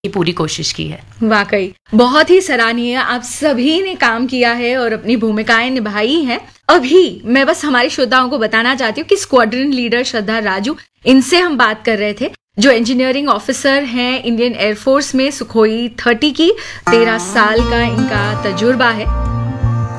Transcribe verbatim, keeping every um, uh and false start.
की पूरी कोशिश की है। वाकई बहुत ही सराहनीय, आप सभी ने काम किया है और अपनी भूमिकाएं निभाई हैं। अभी मैं बस हमारे श्रोताओं को बताना चाहती हूँ कि स्क्वाड्रन लीडर श्रद्धा राजू, इनसे हम बात कर रहे थे, जो इंजीनियरिंग ऑफिसर हैं इंडियन एयरफोर्स में, सुखोई थर्टी की। तेरह साल का इनका तजुर्बा है।